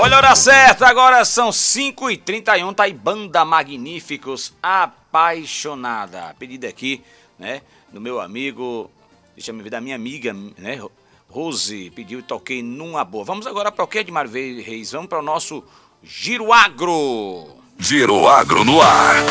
Olha a hora certa, agora são 5h31, tá aí Banda Magníficos, Apaixonada. Pedido aqui, né, do meu amigo, da minha amiga, né, Rose, pediu e toquei numa boa. Vamos agora para o que, Edmar Reis? Vamos para o nosso Giro Agro. Giro Agro no ar.